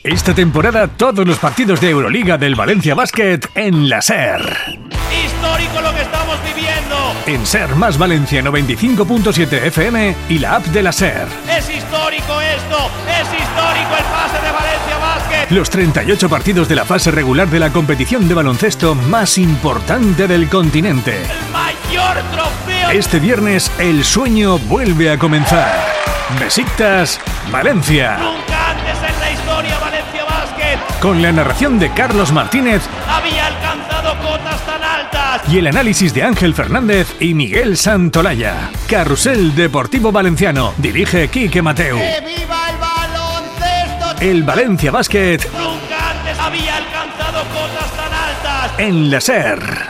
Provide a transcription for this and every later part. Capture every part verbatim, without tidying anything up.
Esta temporada todos los partidos de Euroliga del Valencia Basket en la SER. Histórico lo que estamos viviendo. En SER más Valencia noventa y cinco punto siete F M y la app de la SER. Es histórico esto, es histórico el pase de Valencia Basket. Los treinta y ocho partidos de la fase regular de la competición de baloncesto más importante del continente. El mayor trofeo. Este viernes el sueño vuelve a comenzar. Besiktas Valencia. Nunca antes en la historia Valencia Basket. Con la narración de Carlos Martínez. Había alcanzado cotas tan altas. Y el análisis de Ángel Fernández y Miguel Santolaya. Carrusel Deportivo Valenciano. Dirige Quique Mateu. ¡Que viva el baloncesto! El Valencia Basket. Nunca antes había alcanzado cotas tan altas. En la SER.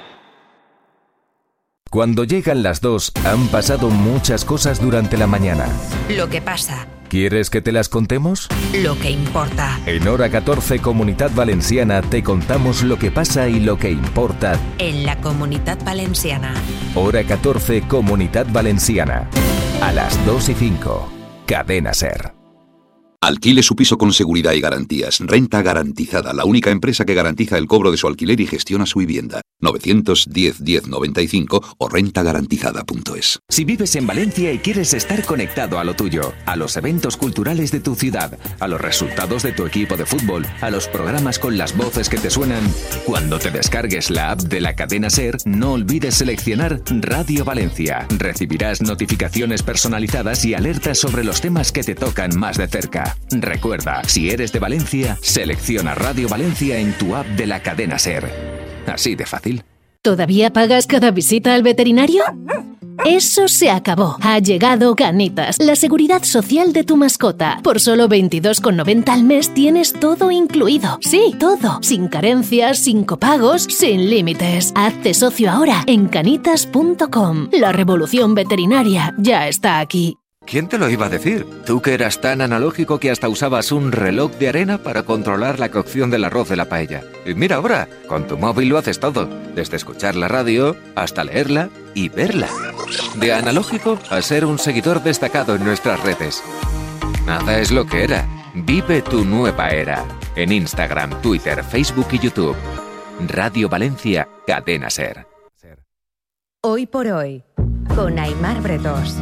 Cuando llegan las dos, han pasado muchas cosas durante la mañana. Lo que pasa. ¿Quieres que te las contemos? Lo que importa. En Hora catorce Comunidad Valenciana te contamos lo que pasa y lo que importa. En la Comunidad Valenciana. Hora catorce Comunidad Valenciana. A las dos y cinco. Cadena SER. Alquile su piso con seguridad y garantías. Renta Garantizada, la única empresa que garantiza el cobro de su alquiler y gestiona su vivienda. novecientos diez diez noventa y cinco o renta garantizada punto es. Si vives en Valencia y quieres estar conectado a lo tuyo, a los eventos culturales de tu ciudad, a los resultados de tu equipo de fútbol, a los programas con las voces que te suenan, cuando te descargues la app de la cadena SER, no olvides seleccionar Radio Valencia. Recibirás notificaciones personalizadas y alertas sobre los temas que te tocan más de cerca. Recuerda, si eres de Valencia, selecciona Radio Valencia en tu app de la cadena SER. Así de fácil. ¿Todavía pagas cada visita al veterinario? Eso se acabó. Ha llegado Canitas, la seguridad social de tu mascota. Por solo veintidós con noventa al mes tienes todo incluido. Sí, todo. Sin carencias, sin copagos, sin límites. Hazte socio ahora en canitas punto com. La revolución veterinaria ya está aquí. ¿Quién te lo iba a decir? Tú que eras tan analógico que hasta usabas un reloj de arena para controlar la cocción del arroz de la paella. Y mira ahora, con tu móvil lo haces todo, desde escuchar la radio hasta leerla y verla. De analógico a ser un seguidor destacado en nuestras redes. Nada es lo que era. Vive tu nueva era. En Instagram, Twitter, Facebook y YouTube. Radio Valencia, Cadena SER. Hoy por hoy, con Aimar Bretós.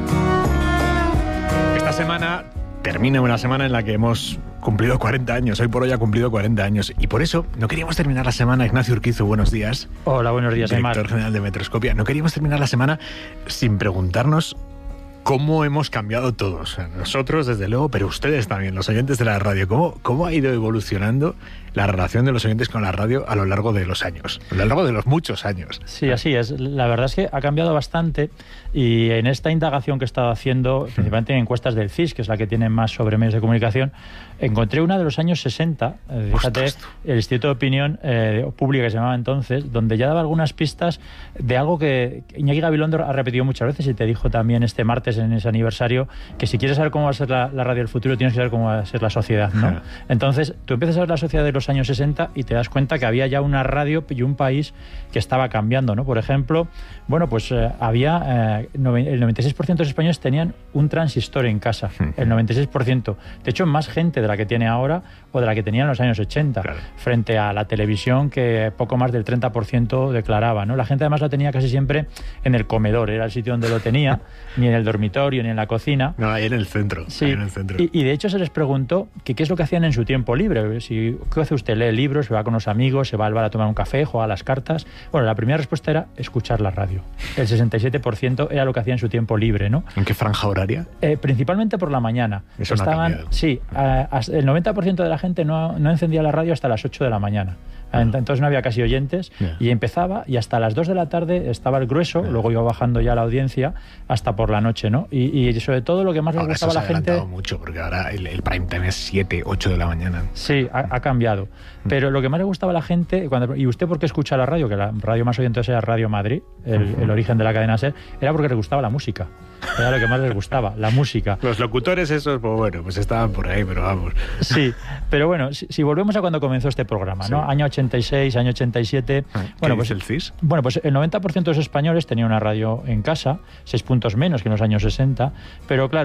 Esta semana termina una semana en la que hemos cumplido cuarenta años. Hoy por hoy ha cumplido cuarenta años. Y por eso no queríamos terminar la semana. Ignacio Urquizo, buenos días. Hola, buenos días, Aimar. Director general de Metroscopia. No queríamos terminar la semana sin preguntarnos cómo hemos cambiado todos. Nosotros, desde luego, pero ustedes también, los oyentes de la radio. ¿Cómo, cómo ha ido evolucionando la relación de los oyentes con la radio a lo largo de los años? A lo largo de los muchos años. Sí, así es. La verdad es que ha cambiado bastante. Y en esta indagación que he estado haciendo, principalmente en encuestas del C I S, que es la que tiene más sobre medios de comunicación, encontré una de los años sesenta, eh, fíjate, el Instituto de Opinión eh, Pública, que se llamaba entonces, donde ya daba algunas pistas de algo que Iñaki Gabilondo ha repetido muchas veces y te dijo también este martes en ese aniversario, que si quieres saber cómo va a ser la, la radio del futuro, tienes que saber cómo va a ser la sociedad, ¿no? Entonces, tú empiezas a ver la sociedad de los años sesenta y te das cuenta que había ya una radio y un país que estaba cambiando, ¿no? Por ejemplo, bueno, pues eh, había... Eh, el noventa y seis por ciento de los españoles tenían un transistor en casa, el noventa y seis por ciento. De hecho, más gente de la que tiene ahora o de la que tenía en los años ochenta, claro, frente a la televisión, que poco más del treinta por ciento declaraba, ¿no? La gente además la tenía casi siempre en el comedor, era el sitio donde lo tenía, ni en el dormitorio, ni en la cocina. No, ahí en el centro. Sí, ahí en el centro. Y, y de hecho se les preguntó que qué es lo que hacían en su tiempo libre. Si, ¿qué hace usted? ¿Lee libros? ¿Se va con los amigos? ¿Se va al bar a tomar un café? ¿Juega a las cartas? Bueno, la primera respuesta era escuchar la radio. El sesenta y siete por ciento era lo que hacía en su tiempo libre, ¿no? ¿En qué franja horaria? Eh, principalmente por la mañana. Eso Estaban, no ha cambiado. Sí, eh, el noventa por ciento de la gente no, no encendía la radio hasta las ocho de la mañana. Entonces no había casi oyentes, yeah. y empezaba y hasta las dos de la tarde estaba el grueso, yeah. luego iba bajando ya la audiencia hasta por la noche, ¿no? Y, y sobre todo lo que más le gustaba a la gente... Ahora eso se ha adelantado mucho, porque ahora el, el prime time es siete, ocho de la mañana. Sí, ha, ha cambiado. Pero lo que más le gustaba a la gente, cuando, ¿y usted por qué escucha la radio? Que la radio más oyente era Radio Madrid, el, uh-huh. el origen de la cadena SER, era porque le gustaba la música. Era lo que más les gustaba, la música. Los locutores esos, pues bueno, pues estaban por ahí, pero vamos. Sí, pero bueno, si, si volvemos a cuando comenzó este programa, ¿no? Sí. Año ochenta y seis, año ochenta y siete... ¿Qué bueno, pues el C I S? Bueno, pues el noventa por ciento de los españoles tenía una radio en casa, seis puntos menos que en los años sesenta, pero claro...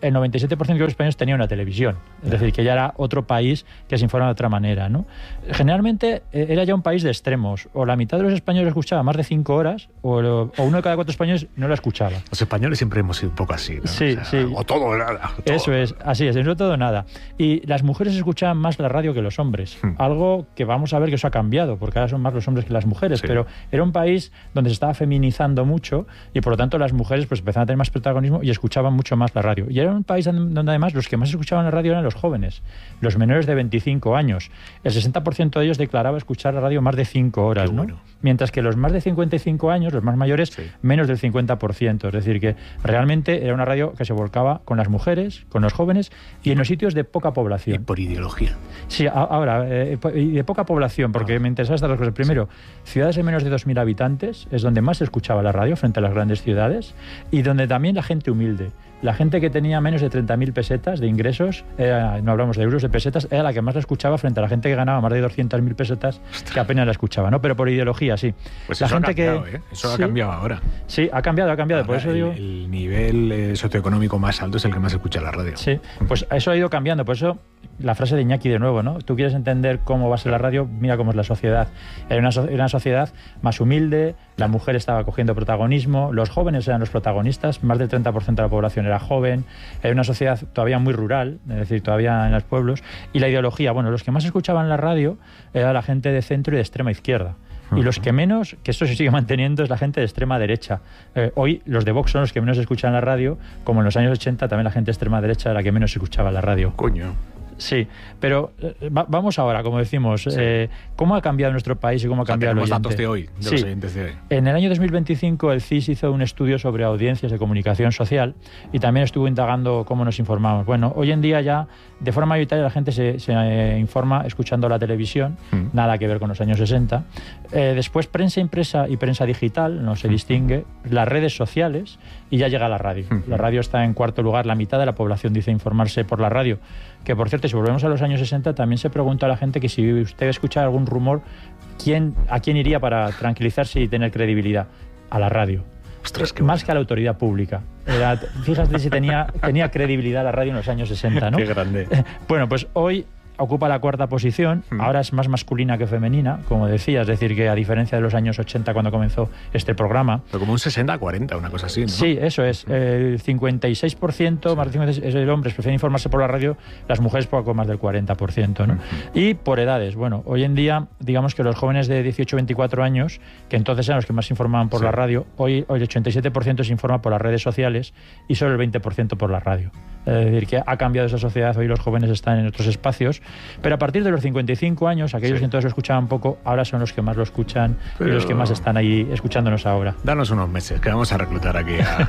el noventa y siete por ciento de los españoles tenía una televisión. Es decir, que ya era otro país que se informa de otra manera, ¿no? Generalmente eh, era ya un país de extremos. O la mitad de los españoles escuchaba más de cinco horas, o, lo, o uno de cada cuatro españoles no lo escuchaba. Los españoles siempre hemos sido un poco así, ¿no? Sí, o sea, sí. O todo o nada. O todo. Eso es, así es, no todo o nada. Y las mujeres escuchaban más la radio que los hombres. Hmm. Algo que vamos a ver que eso ha cambiado, porque ahora son más los hombres que las mujeres. Sí. Pero era un país donde se estaba feminizando mucho y por lo tanto las mujeres pues empezaban a tener más protagonismo y escuchaban mucho más la radio. Y era un país donde además los que más escuchaban la radio eran los jóvenes, los menores de veinticinco años. El sesenta por ciento de ellos declaraba escuchar la radio más de cinco horas, ¿no? Bueno. Mientras que los más de cincuenta y cinco años, los más mayores, sí. menos del cincuenta por ciento. Es decir, que realmente era una radio que se volcaba con las mujeres, con los jóvenes y en los sitios de poca población. Y por ideología. Sí, ahora, eh, de poca población, porque ah. me interesan estas dos cosas. Primero, sí. ciudades de menos de dos mil habitantes es donde más se escuchaba la radio frente a las grandes ciudades y donde también la gente humilde. La gente que tenía menos de treinta mil pesetas de ingresos, era, no hablamos de euros, de pesetas, era la que más la escuchaba frente a la gente que ganaba más de doscientas mil pesetas, que apenas la escuchaba, ¿no? Pero por ideología, sí. Pues la eso gente ha cambiado, que, ¿eh? Eso sí, ha cambiado ahora. Sí, ha cambiado, ha cambiado. Ahora, por eso el, digo... el nivel eh, socioeconómico más alto es el que más escucha la radio. Sí, pues eso ha ido cambiando. Por eso la frase de Iñaki de nuevo, ¿no? Tú quieres entender cómo va a ser la radio, mira cómo es la sociedad. Era una, era una sociedad más humilde, la mujer estaba cogiendo protagonismo, los jóvenes eran los protagonistas, más del treinta por ciento de la población era joven, era una sociedad todavía muy rural, es decir, todavía en los pueblos, y la ideología, bueno, los que más escuchaban la radio era la gente de centro y de extrema izquierda. Y los que menos, que esto se sigue manteniendo, es la gente de extrema derecha. Eh, hoy los de Vox son los que menos escuchan la radio, como en los años ochenta también la gente de extrema derecha era la que menos escuchaba la radio. Coño. Sí, pero eh, va, vamos ahora, como decimos, sí. eh, ¿cómo ha cambiado nuestro país y cómo ha cambiado o sea, el oyente? Datos de hoy, de sí. los oyentes de hoy. En el año dos mil veinticinco el C I S hizo un estudio sobre audiencias de comunicación social y también estuvo indagando cómo nos informamos. Bueno, hoy en día ya de forma mayoritaria la gente se, se eh, informa escuchando la televisión, mm. nada que ver con los años sesenta. Eh, después prensa impresa y prensa digital, no se mm. distingue, las redes sociales y ya llega la radio. Mm. La radio está en cuarto lugar, la mitad de la población dice informarse por la radio. Que por cierto, si volvemos a los años sesenta, también se preguntó a la gente que si usted escucha algún rumor, ¿quién, ¿a quién iría para tranquilizarse y tener credibilidad? A la radio. Ostras, qué Más bueno. que a la autoridad pública. Era, fíjate si tenía, tenía credibilidad la radio en los años sesenta, ¿no? Qué grande. Bueno, pues hoy ocupa la cuarta posición, mm. ahora es más masculina que femenina, como decía, es decir, que a diferencia de los años ochenta cuando comenzó este programa. Pero como un sesenta a cuarenta, una cosa así, ¿no? Sí, eso es. El cincuenta y seis por ciento, sí. más de cincuenta y seis por ciento de hombres prefieren informarse por la radio, las mujeres poco más del cuarenta por ciento, ¿no? Mm. Y por edades, bueno, hoy en día, digamos que los jóvenes de dieciocho a veinticuatro años, que entonces eran los que más se informaban por sí. la radio, hoy, hoy el ochenta y siete por ciento se informa por las redes sociales y solo el veinte por ciento por la radio. Es decir, que ha cambiado esa sociedad, hoy los jóvenes están en otros espacios, pero a partir de los cincuenta y cinco años, aquellos sí. que entonces lo escuchaban poco, ahora son los que más lo escuchan pero... y los que más están ahí escuchándonos ahora. Danos unos meses, que vamos a reclutar aquí a,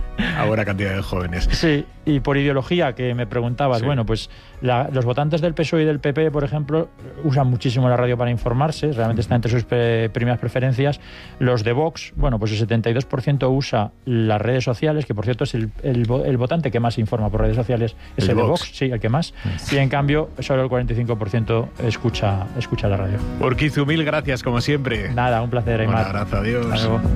a buena cantidad de jóvenes. Sí, y por ideología, que me preguntabas, sí. bueno, pues la, los votantes del P S O E y del P P, por ejemplo, usan muchísimo la radio para informarse, realmente está entre sus pre, primeras preferencias. Los de Vox, bueno, pues el setenta y dos por ciento usa las redes sociales, que por cierto es el, el, el votante que más informa por redes sociales, es el, el de Vox, sí, el que más, y en cambio solo el cuarenta y cinco por ciento escucha, escucha la radio. Urquizu, mil gracias, como siempre. Nada, un placer, Aymar. Un abrazo, adiós. Hasta luego.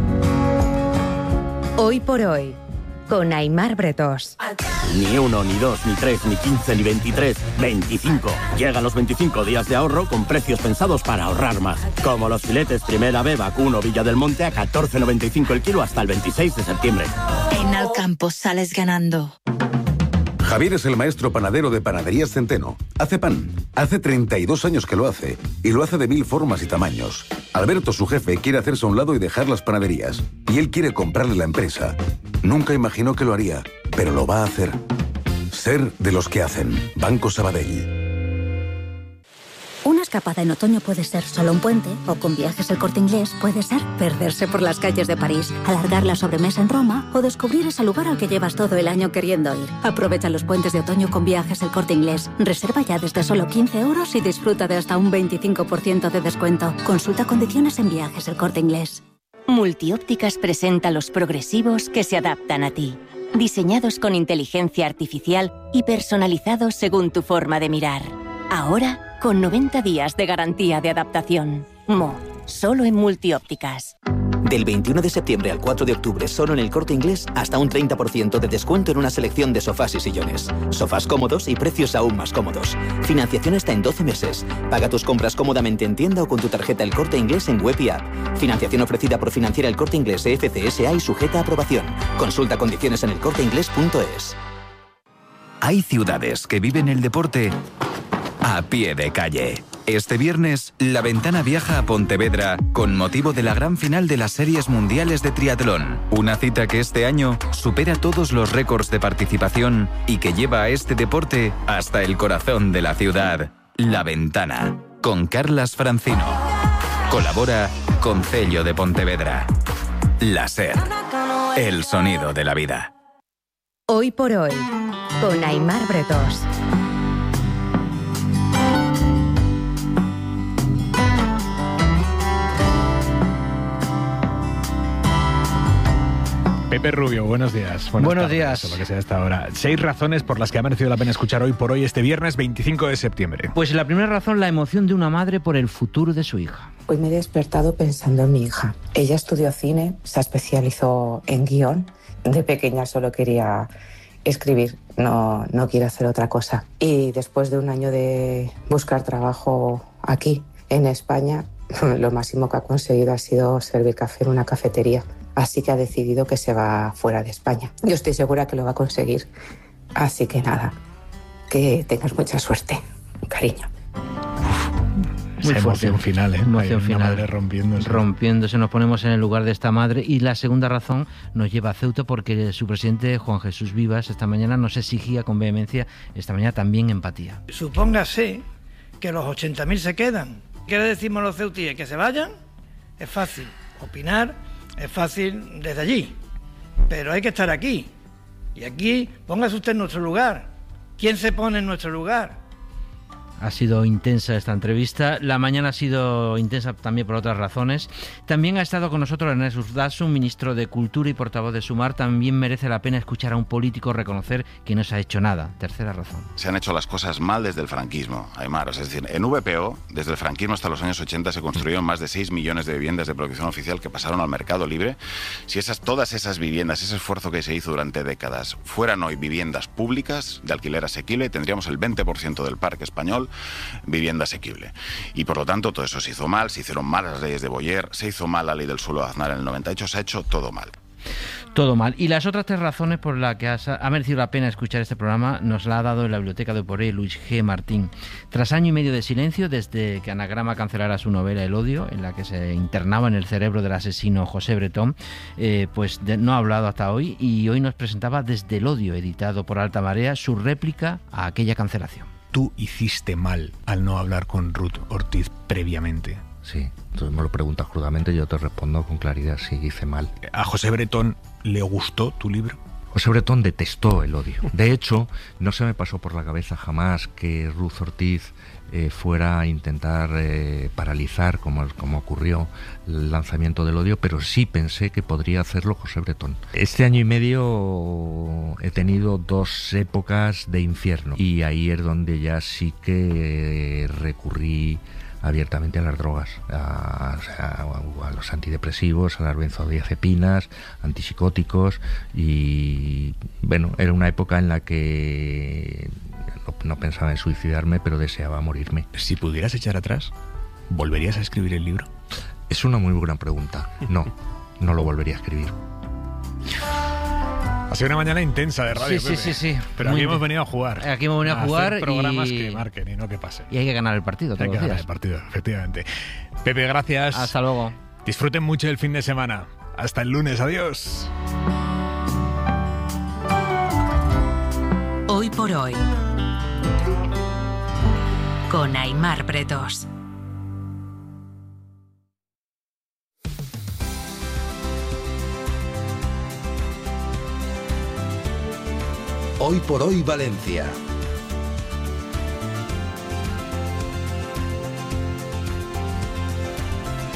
Hoy por hoy, con Aymar Bretós. Ni uno, ni dos, ni tres, ni quince, ni veintitrés, veinticinco. Llegan los veinticinco días de ahorro con precios pensados para ahorrar más. Como los filetes Primera B Vacuno Villa del Monte a catorce noventa y cinco el kilo hasta el veintiséis de septiembre. En Alcampo sales ganando. Javier es el maestro panadero de Panaderías Centeno. Hace pan. Hace treinta y dos años que lo hace. Y lo hace de mil formas y tamaños. Alberto, su jefe, quiere hacerse a un lado y dejar las panaderías. Y él quiere comprarle la empresa. Nunca imaginó que lo haría, pero lo va a hacer. Ser de los que hacen. Banco Sabadell. Una escapada en otoño puede ser solo un puente, o con Viajes El Corte Inglés puede ser perderse por las calles de París, alargar la sobremesa en Roma o descubrir ese lugar al que llevas todo el año queriendo ir. Aprovecha los puentes de otoño con Viajes El Corte Inglés. Reserva ya desde solo quince euros y disfruta de hasta un veinticinco por ciento de descuento. Consulta condiciones en Viajes El Corte Inglés. Multiópticas presenta los progresivos que se adaptan a ti. Diseñados con inteligencia artificial y personalizados según tu forma de mirar. Ahora, con noventa días de garantía de adaptación. Mo, solo en Multiópticas. Del veintiuno de septiembre al cuatro de octubre, solo en El Corte Inglés, hasta un treinta por ciento de descuento en una selección de sofás y sillones. Sofás cómodos y precios aún más cómodos. Financiación hasta en doce meses. Paga tus compras cómodamente en tienda o con tu tarjeta El Corte Inglés en web y app. Financiación ofrecida por Financiera El Corte Inglés E F C S A y sujeta a aprobación. Consulta condiciones en elcorteinglés punto es. Hay ciudades que viven el deporte a pie de calle. Este viernes, La Ventana viaja a Pontevedra con motivo de la gran final de las Series Mundiales de Triatlón. Una cita que este año supera todos los récords de participación y que lleva a este deporte hasta el corazón de la ciudad. La Ventana, con Carlas Francino. Colabora con Cello de Pontevedra. La SER, el sonido de la vida. Hoy por hoy, con Aimar Bretós. Pepe Rubio, buenos días. Buenas buenos tardes, días. O lo que sea hasta ahora. Seis razones por las que ha merecido la pena escuchar Hoy por Hoy este viernes veinticinco de septiembre. Pues la primera razón, la emoción de una madre por el futuro de su hija. Hoy me he despertado pensando en mi hija. Ella estudió cine, se especializó en guión. De pequeña solo quería escribir, no, no quiere hacer otra cosa. Y después de un año de buscar trabajo aquí, en España, lo máximo que ha conseguido ha sido servir café en una cafetería. Así que ha decidido que se va fuera de España. Yo estoy segura que lo va a conseguir. Así que nada, que tengas mucha suerte, cariño. Muy Esa emoción fuerte. final, ¿eh? Emoción Una final. madre rompiéndose. Rompiéndose, nos ponemos en el lugar de esta madre. Y la segunda razón nos lleva a Ceuta porque su presidente, Juan Jesús Vivas, esta mañana nos exigía con vehemencia, esta mañana también empatía. Supóngase que los ochenta mil se quedan. ¿Qué le decimos a los ceutíes? ¿Que se vayan? Es fácil opinar, es fácil desde allí, pero hay que estar aquí. Y aquí, póngase usted en nuestro lugar. ¿Quién se pone en nuestro lugar? Ha sido intensa esta entrevista. La mañana ha sido intensa también por otras razones. También ha estado con nosotros Ernesto Urtasun, ministro de Cultura y portavoz de Sumar. También merece la pena escuchar a un político reconocer que no se ha hecho nada. Tercera razón. Se han hecho las cosas mal desde el franquismo, Aymar. Es decir, en V P O, desde el franquismo hasta los años ochenta, se construyeron más de seis millones de viviendas de protección oficial que pasaron al mercado libre. Si esas, todas esas viviendas, ese esfuerzo que se hizo durante décadas, fueran hoy viviendas públicas de alquiler asequible, tendríamos el veinte por ciento del parque español vivienda asequible. Y por lo tanto todo eso se hizo mal, se hicieron mal las leyes de Boyer, se hizo mal la ley del suelo de Aznar en el noventa y ocho, se ha hecho todo mal. Todo mal. Y las otras tres razones por las que has, ha merecido la pena escuchar este programa nos la ha dado en la biblioteca de Poré Luis G. Martín. Tras año y medio de silencio, desde que Anagrama cancelara su novela El odio, en la que se internaba en el cerebro del asesino José Bretón, eh, pues de, no ha hablado hasta hoy y hoy nos presentaba Desde el odio, editado por Alta Marea, su réplica a aquella cancelación. Tú hiciste mal al no hablar con Ruth Ortiz previamente. Sí, tú me lo preguntas crudamente y yo te respondo con claridad si hice mal. ¿A José Bretón le gustó tu libro? José Bretón detestó el odio. De hecho, no se me pasó por la cabeza jamás que Ruth Ortiz eh, fuera a intentar eh, paralizar, como, como ocurrió, el lanzamiento del odio, pero sí pensé que podría hacerlo José Bretón. Este año y medio he tenido dos épocas de infierno y ahí es donde ya sí que eh, recurrí abiertamente a las drogas, a, a, a los antidepresivos, a las benzodiazepinas, antipsicóticos, y bueno, era una época en la que no, no pensaba en suicidarme, pero deseaba morirme. Si pudieras echar atrás, ¿volverías a escribir el libro? Es una muy buena pregunta. No, no lo volvería a escribir. Ha sido una mañana intensa de radio, sí, sí, sí, sí. Pero Muy aquí hemos bien. venido a jugar. Aquí hemos venido a, a jugar hacer programas y... que marquen y no que pasen. Y hay que ganar el partido todos Hay que los ganar días. el partido, efectivamente. Pepe, gracias. Hasta luego. Disfruten mucho el fin de semana. Hasta el lunes. Adiós. Hoy por hoy, con Aimar Bretós. Hoy por hoy Valencia. Muy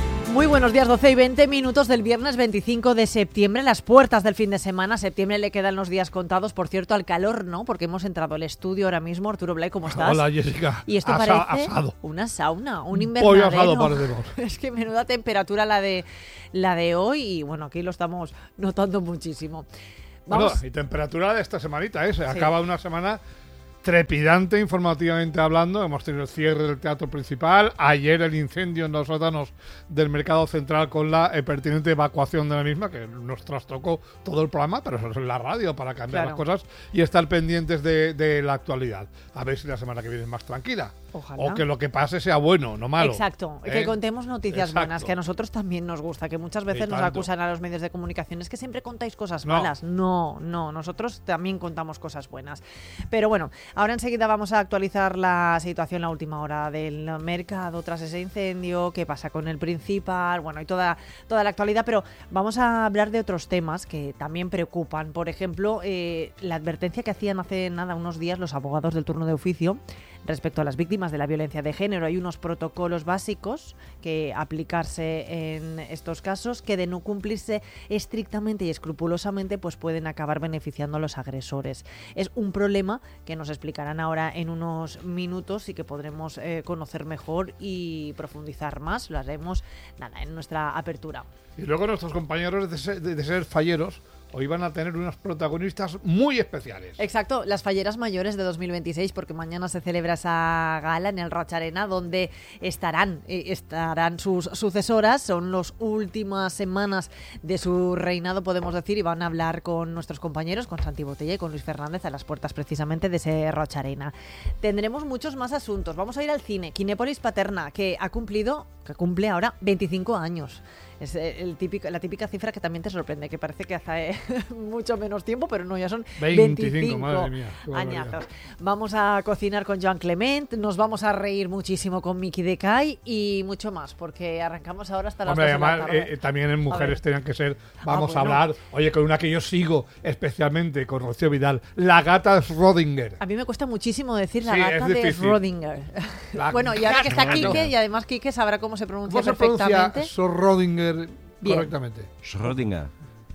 Muy buenos días, doce y veinte minutos del viernes veinticinco de septiembre, las puertas del fin de semana. Septiembre le quedan los días contados, por cierto, al calor, ¿no? Porque hemos entrado al estudio ahora mismo. Arturo Blay, ¿cómo estás? Hola, Jessica. Y esto Asa, parece asado. una sauna, un invernadero. Pollo asado parecemos. Es que menuda temperatura la de, la de hoy y bueno, aquí lo estamos notando muchísimo. Vamos. Bueno, y temperatura de esta semanita, ¿eh? Se sí. acaba una semana trepidante informativamente hablando. Hemos tenido el cierre del teatro principal, ayer el incendio en los sótanos del Mercado Central con la eh, pertinente evacuación de la misma, que nos trastocó todo el programa, pero eso es en la radio para cambiar Claro. las cosas y estar pendientes de, de la actualidad. A ver si la semana que viene es más tranquila. Ojalá. O que lo que pase sea bueno, no malo. Exacto, ¿Eh? que contemos noticias Exacto. buenas, que a nosotros también nos gusta, que muchas veces Y nos tanto. acusan a los medios de comunicación, es que siempre contáis cosas No. malas. No, no, nosotros también contamos cosas buenas. Pero bueno, ahora enseguida vamos a actualizar la situación, la última hora del mercado tras ese incendio, qué pasa con el principal, bueno, y toda, toda la actualidad, pero vamos a hablar de otros temas que también preocupan. Por ejemplo, eh, la advertencia que hacían hace nada, unos días, los abogados del turno de oficio respecto a las víctimas de la violencia de género. Hay unos protocolos básicos que aplicarse en estos casos que, de no cumplirse estrictamente y escrupulosamente, pues pueden acabar beneficiando a los agresores. Es un problema que nos explicarán ahora en unos minutos y que podremos eh, conocer mejor y profundizar más. Lo haremos nada en nuestra apertura. Y luego nuestros compañeros de ser, de, de ser falleros hoy van a tener unos protagonistas muy especiales. Exacto, las falleras mayores de dos mil veintiséis, porque mañana se celebra esa gala en el Roig Arena, donde estarán eh, estarán sus sucesoras. Son las últimas semanas de su reinado, podemos decir, y van a hablar con nuestros compañeros, con Santi Botella y con Luis Fernández, a las puertas precisamente de ese Roig Arena. Tendremos muchos más asuntos. Vamos a ir al cine. Kinépolis Paterna, que ha cumplido, que cumple ahora veinticinco años. Es el típico, la típica cifra que también te sorprende, que parece que hace eh, mucho menos tiempo, pero no, ya son veinticinco, veinticinco madre mía, añazos. Vamos a cocinar con Joan Clement, nos vamos a reír muchísimo con Miki Decay y mucho más, porque arrancamos ahora hasta las Hombre, dos de la además, tarde. eh, también en mujeres tenían que ser, vamos Ah, bueno. a hablar, oye, con una que yo sigo especialmente, con Rocío Vidal, la gata de Schrödinger. A mí me cuesta muchísimo decir la Sí, gata es de difícil. Schrödinger. La Bueno, y ahora que está gata. Quique, y además Quique sabrá cómo se pronuncia ¿Cómo se pronuncia perfectamente. Schrödinger Bien. correctamente? Schrödinger.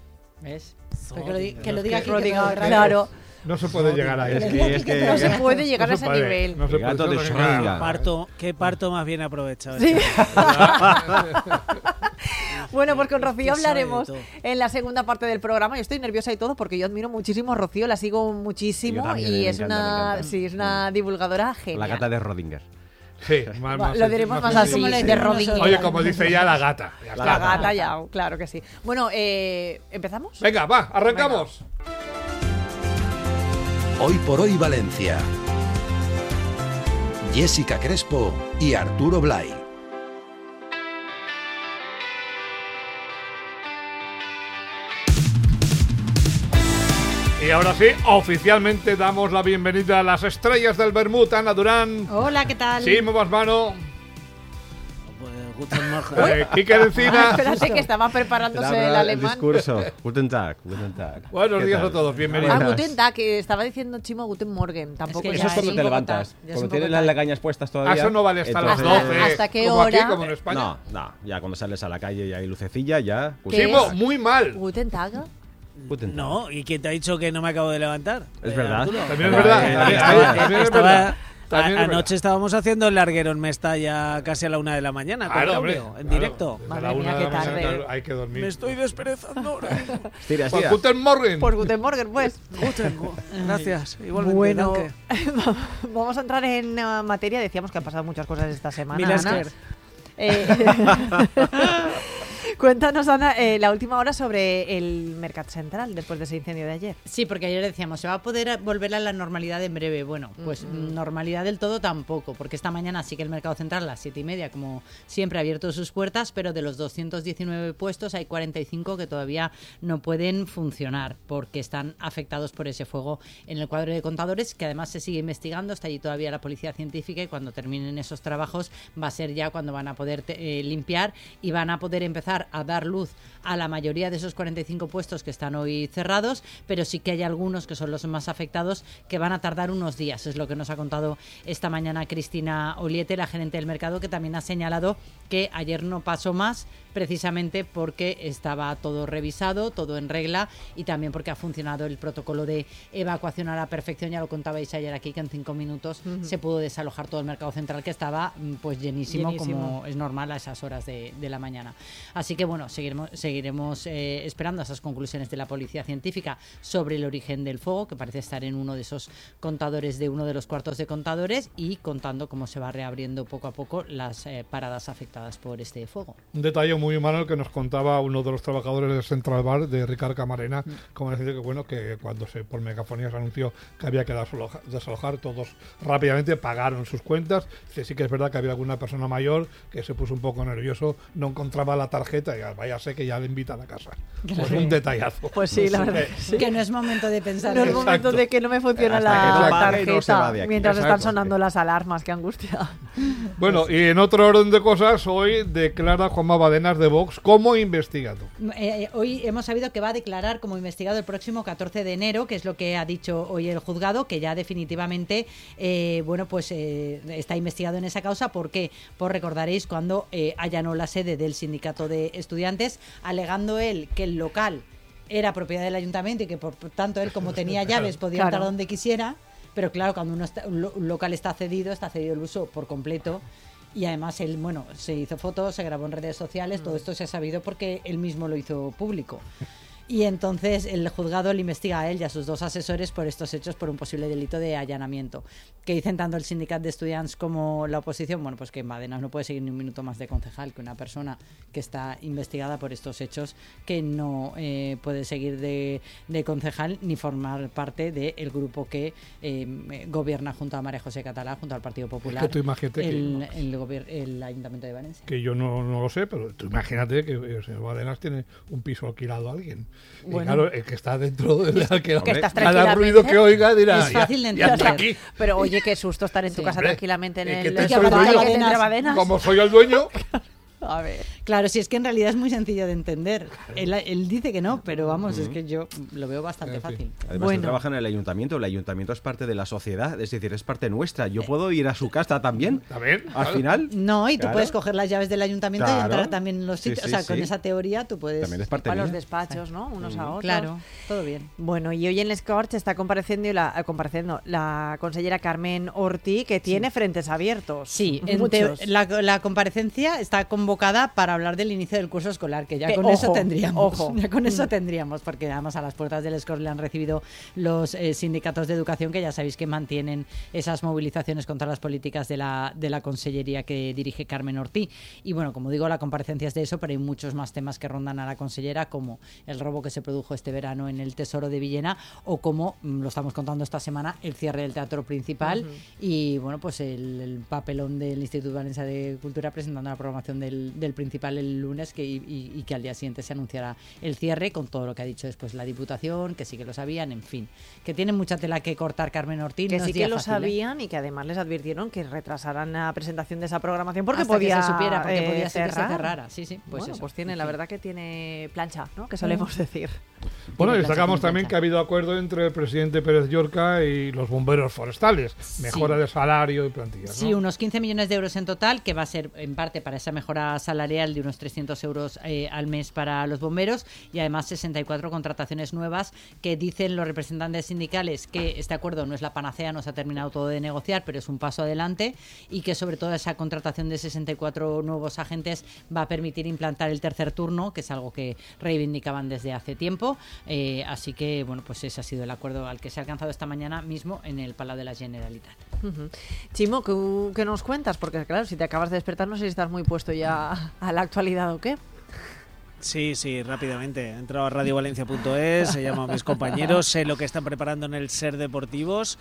¿Ves? Pero que lo, di- que lo Es diga que- Quique, Schrödinger, todo el rato. claro. No se puede llegar ahí. Es que, es que, No se puede llegar No a se ese puede, nivel. no se El puede, gato de eso no se Schrödinger. puede. Parto, qué parto más bien aprovechado. Sí. este. Bueno, pues con Rocío Es que sabe de hablaremos todo. en la segunda parte del programa. Yo estoy nerviosa y todo porque yo admiro muchísimo a Rocío, la sigo muchísimo Yo también, y me es encanta, me una, encanta. sí, es una divulgadora genial. La gata de Schrödinger. Sí, más, Va, más- lo diremos más así, como le de decimos Rodin. nosotros. Oye, como dice ya la gata. Ya La está. gata ya, claro que sí. Bueno, eh, ¿empezamos? Venga, va, arrancamos. Hoy por hoy Valencia. Jessica Crespo y Arturo Blay. Y ahora sí, oficialmente damos la bienvenida a las estrellas del Bermud, Ana Durán. Hola, ¿qué tal? Sí, muevas mano. Pues, guten Morgen. Eh, Quique de Encina. Espérate, que estaba preparándose el alemán. discurso. Guten Tag, guten Tag. Buenos ¿Qué días tal? a todos, bienvenidos. Ah, Guten Tag, que estaba diciendo Chimo Guten Morgen. Tampoco que ya Eso es cuando sí, te un poco levantas. tarde. Ya es Cuando un tienes poco las tarde. lagañas puestas todavía. Ah, eso no vale hasta las entonces- doce. ¿Hasta qué como aquí, hora? como en España. No, no, ya cuando sales a la calle y hay lucecilla, ya. ¿Qué Chimo, es? muy mal. Guten Tag. Guten Tag. No, ¿y quién te ha dicho que no me acabo de levantar? Es Eh, verdad. Arturo. También es verdad. Eh, También- Estaba- también es estaba- verdad. También a- es verdad. anoche estábamos haciendo el larguero en Mestalla casi a la una de la mañana, con Claro, hombre, Claudio, en claro. directo. Desde Madre la una mía, de qué la mañana, tarde. claro, hay que dormir. Me estoy desperezando ahora. Estira, Pues estira. Guten Morgen. Pues Guten Morgen, pues. Guten Mo- Gracias, igualmente. Bueno, danke. vamos a entrar en uh, materia. Decíamos que han pasado muchas cosas esta semana. Mil Ana. Esker. Eh, Cuéntanos, Ana, eh, la última hora sobre el Mercat Central después de ese incendio de ayer. Sí, porque ayer decíamos, se va a poder volver a la normalidad en breve. Bueno, pues Mm. normalidad del todo tampoco, porque esta mañana sí que el Mercado Central a las siete y media, como siempre, ha abierto sus puertas, pero de los doscientos diecinueve puestos hay cuarenta y cinco que todavía no pueden funcionar porque están afectados por ese fuego en el cuadro de contadores, que además se sigue investigando. Está allí todavía la policía científica y cuando terminen esos trabajos va a ser ya cuando van a poder te- eh, limpiar y van a poder empezar empezar a dar luz a la mayoría de esos cuarenta y cinco puestos que están hoy cerrados, pero sí que hay algunos que son los más afectados que van a tardar unos días. Es lo que nos ha contado esta mañana Cristina Oliete, la gerente del mercado, que también ha señalado que ayer no pasó más precisamente porque estaba todo revisado, todo en regla, y también porque ha funcionado el protocolo de evacuación a la perfección. Ya lo contabais ayer aquí, que en cinco minutos uh-huh. se pudo desalojar todo el mercado central, que estaba pues llenísimo, llenísimo. como es normal a esas horas de, de la mañana. Así que bueno, seguiremos, seguiremos eh, esperando esas conclusiones de la policía científica sobre el origen del fuego, que parece estar en uno de esos contadores de uno de los cuartos de contadores, y contando cómo se va reabriendo poco a poco las eh, paradas afectadas por este fuego. Un detalle muy humano el que nos contaba uno de los trabajadores del Central Bar, de Ricard Camarena, mm. como decir que bueno, que cuando se por megafonía se anunció que había que desalojar, desalojar, todos rápidamente pagaron sus cuentas. Dice, sí que es verdad que había alguna persona mayor que se puso un poco nervioso, no encontraba la tarjeta y vaya sé que ya le invitan a casa. Claro. Pues un detallazo. Pues sí, la verdad. Que, sí. que no es momento de pensar. No es momento de que no me funciona Hasta la no tarjeta no mientras Exacto. están sonando las alarmas. Qué angustia. Bueno, pues, y en otro orden de cosas, hoy declara Juanma Badenas de Vox como investigado. Eh, hoy hemos sabido que va a declarar como investigado el próximo catorce de enero, que es lo que ha dicho hoy el juzgado, que ya definitivamente eh, bueno, pues eh, está investigado en esa causa. ¿Por qué? Pues recordaréis cuando eh, allanó la sede del sindicato de estudiantes, alegando él que el local era propiedad del ayuntamiento y que por tanto él, como tenía llaves, podía claro. entrar donde quisiera. Pero claro, cuando uno está, un, lo, un local está cedido, está cedido el uso por completo. Y además él, bueno, se hizo fotos, se grabó en redes sociales, mm. todo esto se ha sabido porque él mismo lo hizo público. Y entonces el juzgado le investiga a él y a sus dos asesores por estos hechos, por un posible delito de allanamiento. Que dicen tanto el sindicato de estudiantes como la oposición, bueno, pues que Badenas no puede seguir ni un minuto más de concejal, que una persona que está investigada por estos hechos, que no eh, puede seguir de, de concejal ni formar parte del grupo que eh, gobierna junto a María José Catalá, junto al Partido Popular, es que tú imagínate el, que, el, gobier- el Ayuntamiento de Valencia. Que yo no, no lo sé, pero tú imagínate que el señor Badenas tiene un piso alquilado a alguien. Bueno. Y claro, el que está dentro del alquiler, cada ruido que oiga dirá, es fácil ya, de ya está aquí. Pero oye, qué susto estar en tu sí, casa hombre, tranquilamente en el, el, el, el Badenas. Como soy el dueño. A ver. Claro, si es que en realidad es muy sencillo de entender. Él, él dice que no, pero vamos, uh-huh. es que yo lo veo bastante en fácil. Además, bueno. él trabaja en el ayuntamiento. El ayuntamiento es parte de la sociedad, es decir, es parte nuestra. Yo puedo ir a su casa también. ¿También? Al claro. final. No, y tú claro. puedes coger las llaves del ayuntamiento claro. y entrar también en los sitios. Sí, sí, o sea, sí. con esa teoría tú puedes. También es parte para mía. los despachos, ¿no? Unos uh-huh. a otros. Claro, todo bien. Bueno, y hoy en Les Corts está compareciendo la, eh, compareciendo la consellera Carmen Ortí, que tiene sí. frentes abiertos. Sí, te, la, la comparecencia está convocada para hablar del inicio del curso escolar, que ya que, con ojo, eso tendríamos. Ojo. Ya con eso tendríamos, porque además a las puertas del Escort le han recibido los eh, sindicatos de educación, que ya sabéis que mantienen esas movilizaciones contra las políticas de la, de la consellería que dirige Carmen Ortí. Y bueno, como digo, la comparecencia es de eso, pero hay muchos más temas que rondan a la consellera, como el robo que se produjo este verano en el Tesoro de Villena, o como, lo estamos contando esta semana, el cierre del Teatro Principal uh-huh. y bueno, pues el, el papelón del Instituto Valencia de Cultura presentando la programación del, del Principal el lunes, que, y, y que al día siguiente se anunciará el cierre, con todo lo que ha dicho después la Diputación, que sí que lo sabían, en fin, que tienen mucha tela que cortar Carmen Ortiz. Que no sí que lo fácil, sabían ¿eh? y que además les advirtieron que retrasaran la presentación de esa programación porque Hasta podía que se supiera, porque eh, podía ser cerrar. que se cerrara. Sí, sí, pues bueno, eso. pues tiene, la verdad que tiene plancha, ¿no? Que solemos mm. decir. Bueno, y destacamos también plancha. que ha habido acuerdo entre el presidente Pérez Llorca y los bomberos forestales. Mejora sí. de salario y plantillas, ¿no? Sí, unos quince millones de euros en total, que va a ser en parte para esa mejora salarial de unos trescientos euros eh, al mes para los bomberos, y además sesenta y cuatro contrataciones nuevas, que dicen los representantes sindicales que este acuerdo no es la panacea, no se ha terminado todo de negociar, pero es un paso adelante, y que sobre todo esa contratación de sesenta y cuatro nuevos agentes va a permitir implantar el tercer turno, que es algo que reivindicaban desde hace tiempo. Eh, así que, bueno, pues ese ha sido el acuerdo al que se ha alcanzado esta mañana mismo en el Palau de la Generalitat. Uh-huh. Chimo, ¿qué, ¿qué nos cuentas? Porque claro, si te acabas de despertar no sé si estás muy puesto ya a la actualidad o qué. Sí, sí, rápidamente. He entrado a radio valencia punto es, he llamado a mis compañeros, sé lo que están preparando en el SER Deportivos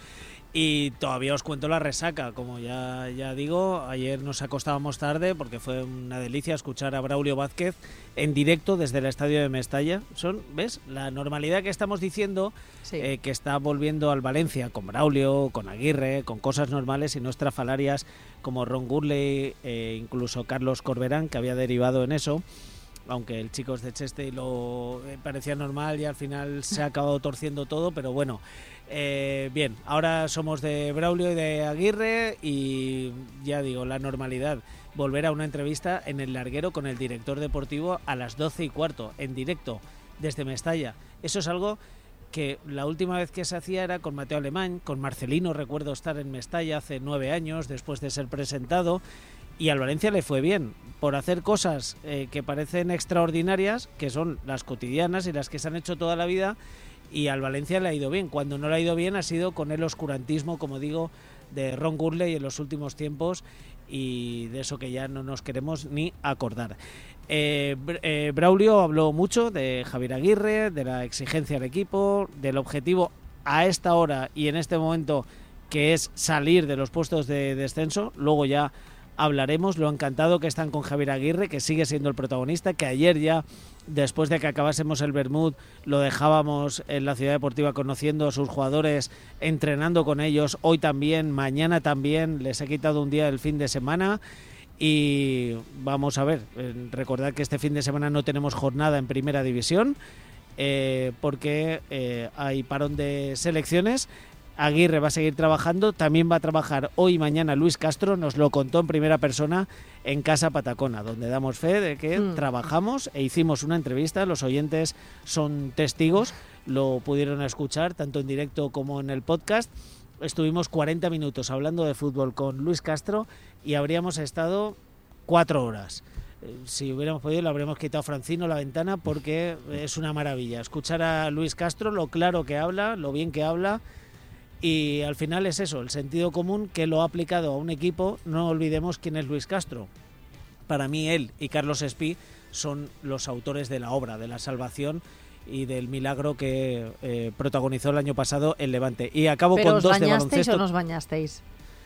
y todavía os cuento la resaca. Como ya, ya digo, ayer nos acostábamos tarde porque fue una delicia escuchar a Braulio Vázquez en directo desde el estadio de Mestalla. Son, ¿ves? La normalidad que estamos diciendo, sí. eh, que está volviendo al Valencia con Braulio, con Aguirre, con cosas normales y no estrafalarias como Ron Gurley, eh, incluso Carlos Corberán, que había derivado en eso. aunque el Chicos de Cheste lo eh, parecía normal y al final se ha acabado torciendo todo, pero bueno, eh, bien, ahora somos de Braulio y de Aguirre y ya digo, la normalidad, volver a una entrevista en el larguero con el director deportivo a las doce y cuarto, en directo, desde Mestalla. Eso es algo que la última vez que se hacía era con Mateo Alemán, con Marcelino, recuerdo estar en Mestalla hace nueve años, después de ser presentado, y al Valencia le fue bien, por hacer cosas eh, que parecen extraordinarias, que son las cotidianas y las que se han hecho toda la vida, y al Valencia le ha ido bien. Cuando no le ha ido bien ha sido con el oscurantismo, como digo, de Ron Gurley en los últimos tiempos, y de eso que ya no nos queremos ni acordar. Eh, eh, Braulio habló mucho de Javier Aguirre, de la exigencia del equipo, del objetivo a esta hora y en este momento, que es salir de los puestos de descenso. Luego ya hablaremos. Lo encantado que están con Javier Aguirre, que sigue siendo el protagonista, que ayer ya, después de que acabásemos el Bermud, lo dejábamos en la Ciudad Deportiva conociendo a sus jugadores, entrenando con ellos, hoy también, mañana también, les he quitado un día el fin de semana y vamos a ver, recordad que este fin de semana no tenemos jornada en Primera División eh, porque eh, hay parón de selecciones. Aguirre va a seguir trabajando, también va a trabajar hoy y mañana Luis Castro, nos lo contó en primera persona en Casa Patacona, donde damos fe de que mm. trabajamos e hicimos una entrevista, los oyentes son testigos, lo pudieron escuchar tanto en directo como en el podcast. Estuvimos cuarenta minutos hablando de fútbol con Luis Castro y habríamos estado cuatro horas. Si hubiéramos podido, le habríamos quitado a Francino la ventana porque es una maravilla escuchar a Luis Castro, lo claro que habla, lo bien que habla. Y al final es eso, el sentido común que lo ha aplicado a un equipo. No olvidemos quién es Luis Castro. Para mí él y Carlos Espí son los autores de la obra, de la salvación y del milagro que eh, protagonizó el año pasado el Levante. Y acabo ¿Pero con dos de baloncesto. ¿Pero os bañasteis o no os bañasteis?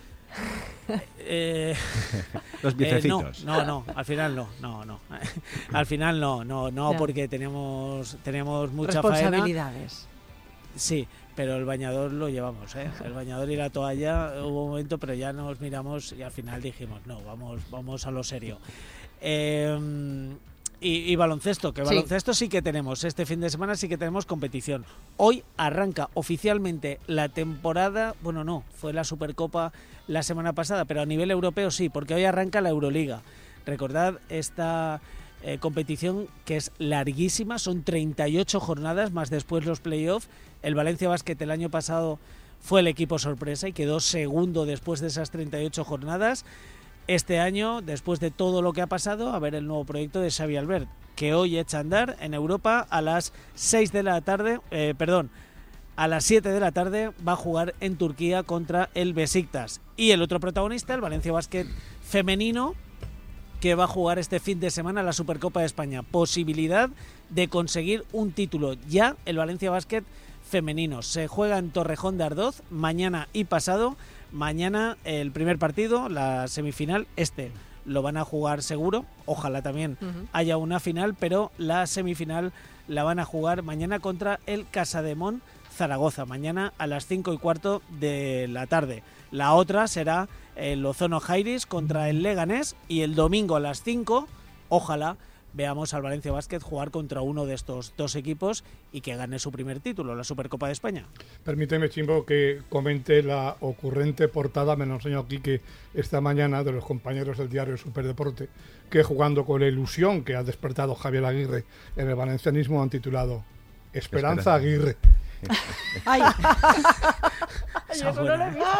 Eh, Los bicecitos. Eh, no, no, no, al final no, no, no. Al final no, no, no, ya. Porque teníamos, teníamos mucha responsabilidades. Faena. Sí, pero el bañador lo llevamos, ¿eh? El bañador y la toalla hubo un momento, pero ya nos miramos y al final dijimos, no, vamos, vamos a lo serio. Eh, y, y baloncesto, que baloncesto sí. sí que tenemos, este fin de semana sí que tenemos competición. Hoy arranca oficialmente la temporada, bueno no, fue la Supercopa la semana pasada, pero a nivel europeo sí, porque hoy arranca la Euroliga. Recordad esta eh, competición que es larguísima, son treinta y ocho jornadas, más después los playoffs. El Valencia Basket el año pasado fue el equipo sorpresa y quedó segundo después de esas treinta y ocho jornadas. Este año, después de todo lo que ha pasado, a ver el nuevo proyecto de Xavi Albert, que hoy echa a andar en Europa a las seis de la tarde, eh, perdón, a las siete de la tarde va a jugar en Turquía contra el Besiktas. Y el otro protagonista, el Valencia Basket femenino, que va a jugar este fin de semana la Supercopa de España. Posibilidad de conseguir un título ya, el Valencia Basket femenino. Se juega en Torrejón de Ardoz mañana y pasado. Mañana el primer partido, la semifinal, este lo van a jugar seguro. Ojalá también uh-huh. haya una final, pero la semifinal la van a jugar mañana contra el Casademón Zaragoza, mañana a las cinco y cuarto de la tarde. La otra será el Ozono Jairis contra el Leganés y el domingo a las cinco, ojalá veamos al Valencia Basket jugar contra uno de estos dos equipos y que gane su primer título, la Supercopa de España. Permíteme, Chimbo, que comente la ocurrente portada, me lo enseñó aquí, que esta mañana, de los compañeros del diario Superdeporte, que jugando con la ilusión que ha despertado Javier Aguirre en el valencianismo, han titulado Esperanza, Esperanza. Aguirre. ¡Ay! ¡Eso no lo he visto!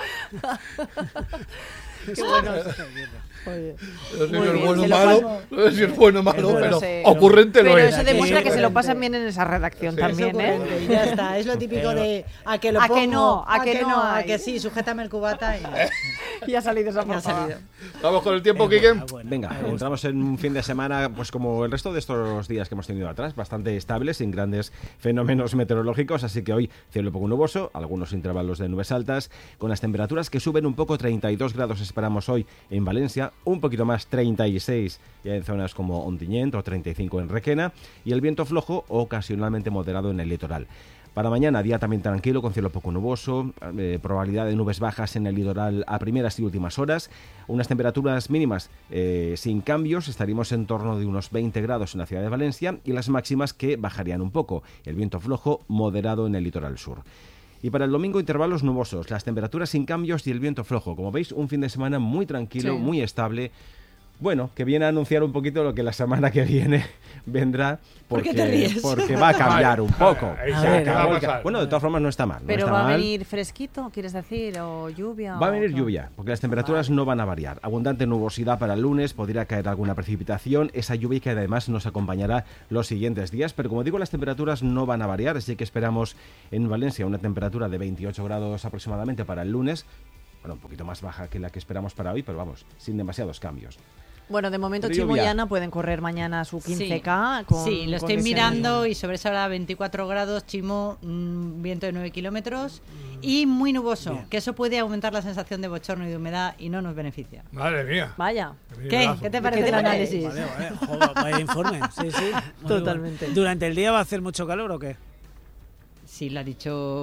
¡Qué bueno! Oye. No sé si es bueno o malo, no sé si es bueno o malo, pero sé, ocurrente pero lo es. Pero eso demuestra que se lo pasan bien en esa redacción sí. también, ¿eh? Y ya está, es lo típico pero, de a que lo a pongo, que no, a, a que, que no, a que sí, sujétame el cubata y, y ha salido esa ha salido. Vamos con el tiempo, Quique. Venga, entramos en un fin de semana, pues como el resto de estos días que hemos tenido atrás, bastante estable, sin grandes fenómenos meteorológicos, así que hoy cielo poco nuboso, algunos intervalos de nubes altas, con las temperaturas que suben un poco, treinta y dos grados esperamos hoy en Valencia, un poquito más, treinta y seis ya en zonas como Ontinyent o treinta y cinco en Requena, y el viento flojo ocasionalmente moderado en el litoral. Para mañana, día también tranquilo, con cielo poco nuboso, eh, probabilidad de nubes bajas en el litoral a primeras y últimas horas, unas temperaturas mínimas eh, sin cambios, estaríamos en torno de unos veinte grados en la ciudad de Valencia y las máximas que bajarían un poco, el viento flojo moderado en el litoral sur. Y para el domingo, intervalos nubosos, las temperaturas sin cambios y el viento flojo. Como veis, un fin de semana muy tranquilo, Sí. muy estable. Bueno, que viene a anunciar un poquito lo que la semana que viene vendrá, porque, ¿Por qué te ríes? porque va a cambiar un poco. Ahí Se se va, acabó ¿qué va a el ca- pasar? bueno, de todas formas no está mal. no Pero está va a mal. venir fresquito, ¿quieres decir? ¿O lluvia? Va a o venir qué? lluvia, porque las temperaturas no van a variar. Abundante nubosidad para el lunes, podría caer alguna precipitación, esa lluvia que además nos acompañará los siguientes días, pero como digo, las temperaturas no van a variar, así que esperamos en Valencia una temperatura de veintiocho grados aproximadamente para el lunes, bueno, un poquito más baja que la que esperamos para hoy, pero vamos, sin demasiados cambios. Bueno, de momento Pero Chimo y lluvia. Ana pueden correr mañana su Sí. quince K. Con Sí, lo estoy condiciones- mirando y sobre esa hora veinticuatro grados, Chimo, mm, viento de nueve kilómetros y muy nuboso, que eso puede aumentar la sensación de bochorno y de humedad y no nos beneficia. Madre mía. Vaya. ¿Qué? ¿Qué te parece el análisis? Vale, vale. Joder, vaya informe. Sí, sí. Vale, Totalmente. vale. ¿Durante el día va a hacer mucho calor o qué? Sí, lo ha dicho